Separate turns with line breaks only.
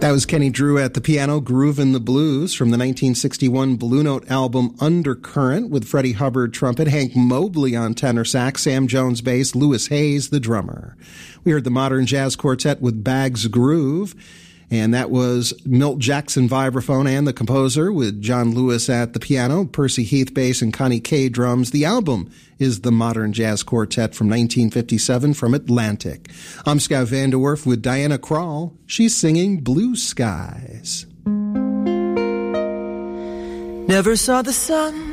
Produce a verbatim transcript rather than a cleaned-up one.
That was Kenny Drew at the piano, Groovin' the Blues, from the nineteen sixty-one Blue Note album Undercurrent, with Freddie Hubbard trumpet, Hank Mobley on tenor sax, Sam Jones bass, Louis Hayes the drummer. We heard the Modern Jazz Quartet with Bags Groove, and that was Milt Jackson vibraphone and the composer, with John Lewis at the piano, Percy Heath bass, and Connie Kay drums. The album is the Modern Jazz Quartet from nineteen fifty-seven from Atlantic. I'm Scott Vanderwerf with Diana Krall. She's singing Blue Skies.
Never saw the sun